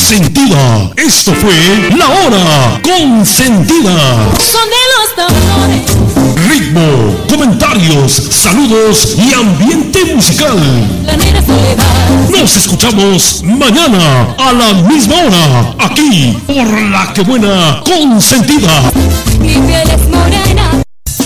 consentida. Esto fue La Hora Consentida. Son de los tambores. Ritmo, comentarios, saludos y ambiente musical. La negra soledad. Nos escuchamos mañana a la misma hora, aquí por La Que Buena Consentida. Mi piel es morena.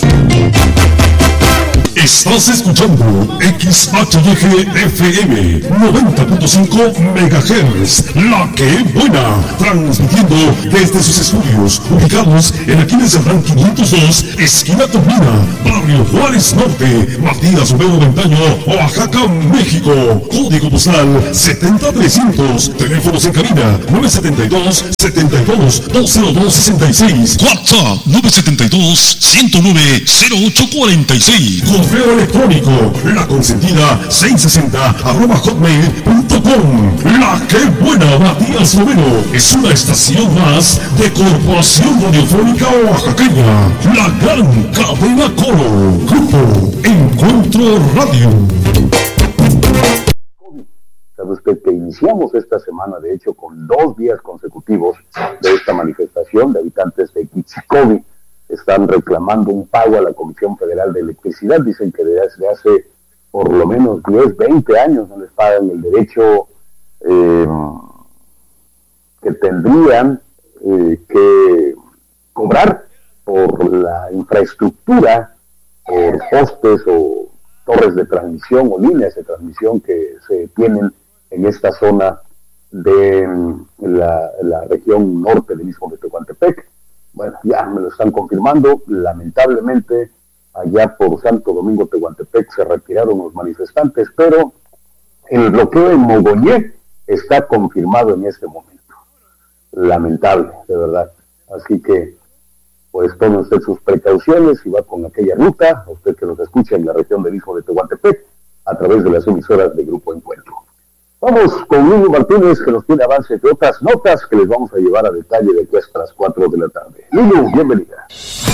Estás escuchando XHYG FM 90.5 MHz, La Que Buena, transmitiendo desde sus estudios ubicados en Aquiles Serrán 502, esquina Turbina, Barrio Juárez Norte, Matías Romero Ventaño, Oaxaca, México. Código postal 70300, teléfonos en cabina 972-72-20266, WhatsApp 972-109-0846. Correo electrónico laconsentida660@hotmail.com. La Que Buena, Matías Romero, es una estación más de Corporación Radiofónica Oaxaqueña, la gran cadena Coro, Grupo Encuentro Radio. Sabe usted que iniciamos esta semana, de hecho, con 2 días consecutivos de esta manifestación de habitantes de Quixicobi. Están reclamando un pago a la Comisión Federal de Electricidad. Dicen que desde hace por lo menos 10, 20 años no les pagan el derecho que tendrían que cobrar por la infraestructura, por postes o torres de transmisión o líneas de transmisión que se tienen en esta zona de la región norte del Istmo de Tehuantepec. Bueno, ya me lo están confirmando. Lamentablemente, allá por Santo Domingo, Tehuantepec, se retiraron los manifestantes, pero el bloqueo en Mogollé está confirmado en este momento. Lamentable, de verdad. Así que, pues, tome usted sus precauciones y va con aquella ruta, a usted que nos escucha en la región del Istmo de Tehuantepec, a través de las emisoras de Grupo Encuentro. Vamos con Lulu Martínez, que nos tiene avances de otras notas que les vamos a llevar a detalle de aquí hasta las 4 de la tarde. Lulu, bienvenida.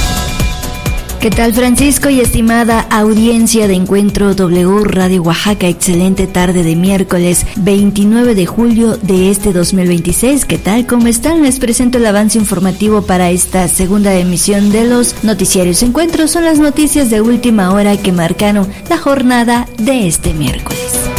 ¿Qué tal, Francisco y estimada audiencia de Encuentro W Radio Oaxaca? Excelente tarde de miércoles 29 de julio de este 2026. ¿Qué tal? ¿Cómo están? Les presento el avance informativo para esta segunda emisión de los noticiarios Encuentro. Son las noticias de última hora que marcaron la jornada de este miércoles.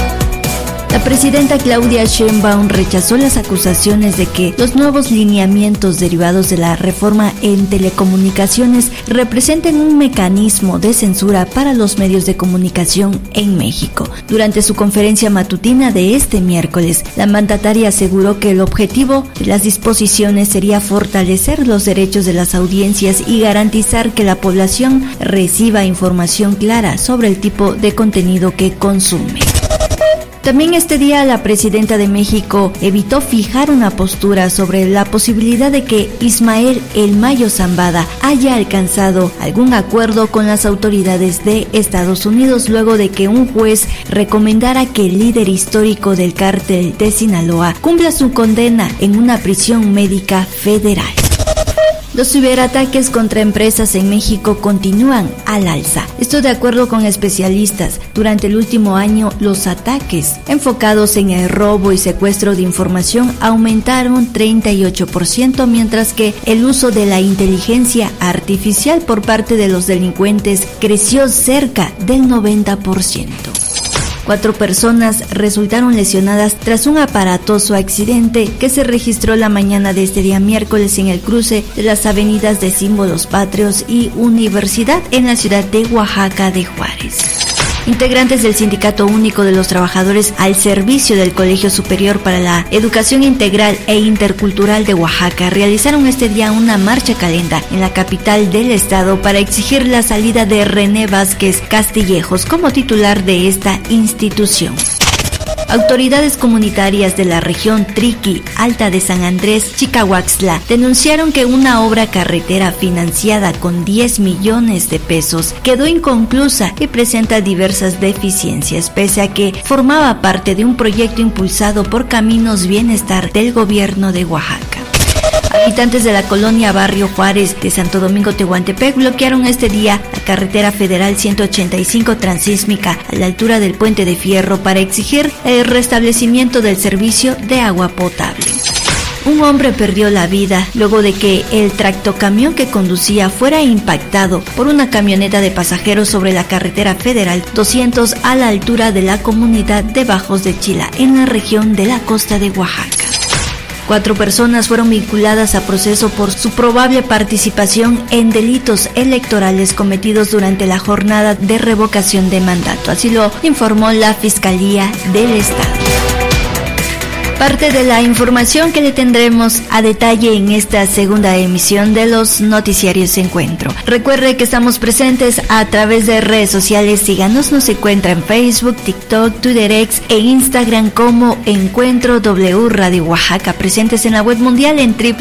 La presidenta Claudia Sheinbaum rechazó las acusaciones de que los nuevos lineamientos derivados de la reforma en telecomunicaciones representen un mecanismo de censura para los medios de comunicación en México. Durante su conferencia matutina de este miércoles, la mandataria aseguró que el objetivo de las disposiciones sería fortalecer los derechos de las audiencias y garantizar que la población reciba información clara sobre el tipo de contenido que consume. También este día la presidenta de México evitó fijar una postura sobre la posibilidad de que Ismael El Mayo Zambada haya alcanzado algún acuerdo con las autoridades de Estados Unidos luego de que un juez recomendara que el líder histórico del cártel de Sinaloa cumpla su condena en una prisión médica federal. Los ciberataques contra empresas en México continúan al alza. Esto de acuerdo con especialistas. Durante el último año, los ataques enfocados en el robo y secuestro de información aumentaron 38%, mientras que el uso de la inteligencia artificial por parte de los delincuentes creció cerca del 90%. 4 personas resultaron lesionadas tras un aparatoso accidente que se registró la mañana de este día miércoles en el cruce de las avenidas de Símbolos Patrios y Universidad en la ciudad de Oaxaca de Juárez. Integrantes del Sindicato Único de los Trabajadores al Servicio del Colegio Superior para la Educación Integral e Intercultural de Oaxaca realizaron este día una marcha calenda en la capital del estado para exigir la salida de René Vázquez Castillejos como titular de esta institución. Autoridades comunitarias de la región Triqui, Alta de San Andrés, Chicahuaxtla, denunciaron que una obra carretera financiada con 10 millones de pesos quedó inconclusa y presenta diversas deficiencias, pese a que formaba parte de un proyecto impulsado por Caminos Bienestar del gobierno de Oaxaca. Habitantes de la colonia Barrio Juárez de Santo Domingo, Tehuantepec, bloquearon este día la carretera federal 185 transísmica a la altura del Puente de Fierro para exigir el restablecimiento del servicio de agua potable. Un hombre perdió la vida luego de que el tractocamión que conducía fuera impactado por una camioneta de pasajeros sobre la carretera federal 200 a la altura de la comunidad de Bajos de Chila, en la región de la costa de Oaxaca. 4 personas fueron vinculadas a proceso por su probable participación en delitos electorales cometidos durante la jornada de revocación de mandato. Así lo informó la Fiscalía del Estado. Parte de la información que le tendremos a detalle en esta segunda emisión de los noticiarios Encuentro. Recuerde que estamos presentes a través de redes sociales. Síganos, nos encuentra en Facebook, TikTok, Twitter X e Instagram como Encuentro W Radio Oaxaca. Presentes en la web mundial en